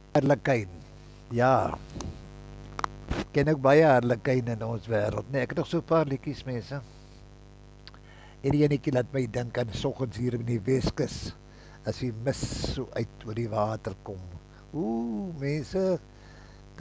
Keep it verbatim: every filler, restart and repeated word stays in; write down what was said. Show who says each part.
Speaker 1: Harlekyn. Ja, ken ook baie harlekyn in ons wêreld, nee, ek het nog so 'n paar liedjies mense. Hierdie enetjie laat my dink aan soggens hier in die Weskus as die mis so uit oor die water kom. Ooh, mense,